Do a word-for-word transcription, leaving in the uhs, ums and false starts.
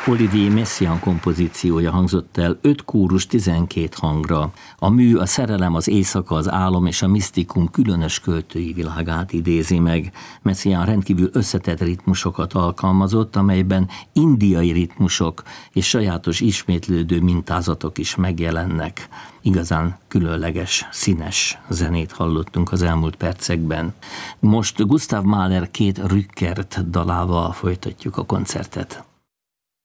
Olivier Messiaen kompozíciója hangzott el, öt kórus tizenkét hangra. A mű a szerelem, az éjszaka, az álom és a misztikum különös költői világát idézi meg. Messiaen rendkívül összetett ritmusokat alkalmazott, amelyben indiai ritmusok és sajátos ismétlődő mintázatok is megjelennek. Igazán különleges, színes zenét hallottunk az elmúlt percekben. Most Gustav Mahler két Rückert dalával folytatjuk a koncertet.